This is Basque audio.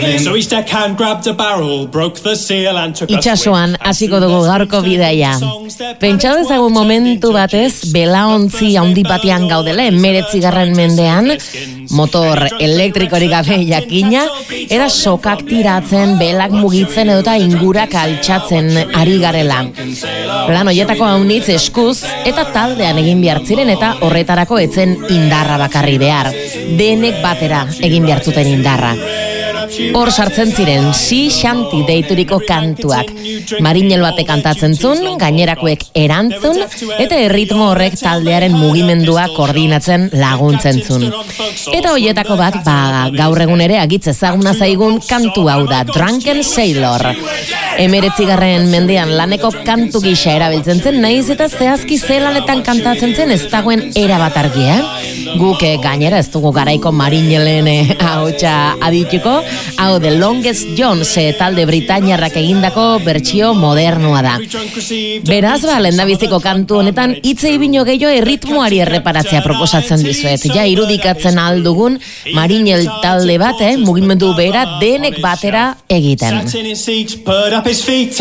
Itxasuan hasiko dugu gaurko bidaia. Pentsa dezagun momentu batez belaontzi handi batean gaudela 19. mendean, motor elektrikorik gabe jakina, era sokak tiratzen, belak mugitzen edota ingurak altxatzen ari garela. Lan hoietako haunitz eskuz eta taldean egin behar ziren eta horretarako etzen indarra bakarri behar. Denek batera egin behar zuten indarra. Hor sartzen ziren si xanti deituriko kantuak. Marinel batek kantatzen zuen, gainerakoek erantzun, eta erritmo horrek taldearen mugimendua koordinatzen laguntzen zuen. Eta hoietako bat, gaur egun ere agitz ezaguna zaigun kantu hau da, Drunken Sailor. 19. mendean laneko kantu gisa erabiltzen zen, naiz eta zehazki zelanetan kantatzen zen ez dagoen erabat argia. Guk gainera ez dugu garaiko Marinelen ahotsa adituko, hau The Longest John talde britainiarrak egindako bertsio modernoa da. Beraz, lehendabiziko kantu honetan hitzei bino gehiago erritmoari erreparatzea proposatzen dizuet. Ja irudikatzen aldugun Marinel talde bat, mugimendu bera denek batera egiten.